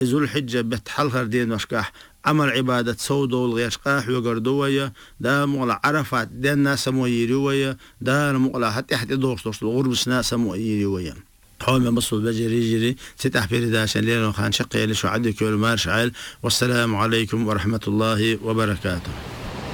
ذو الحجة بتحلخر دين وشكاح عمل عبادة سودو الغيشقاح وقردوية دا مغلا عرفات دين ناس مويريوية دا مغلا حتى دوش الغرب سناس مويريوية حول ما بصوا بجري ستح في رداشن ليلون خان شقي لشو عدك والمارش عيل. والسلام عليكم ورحمة الله وبركاته.